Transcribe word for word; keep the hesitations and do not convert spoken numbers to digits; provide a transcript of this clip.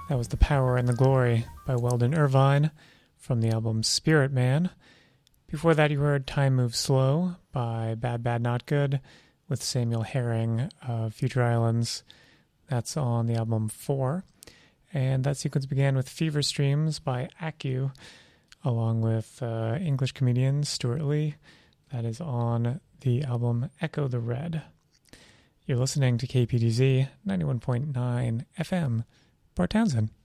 That was The Power and the Glory by Weldon Irvine from the album Spirit Man. Before that, you heard Time Moves Slow by Bad Bad Not Good with Samuel Herring of Future Islands. That's on the album Four. And that sequence began with Fever Streams by Acu, along with uh, English comedian Stuart Lee. That is on the album Echo the Red. You're listening to K P D Z ninety-one point nine F M, Port Townsend.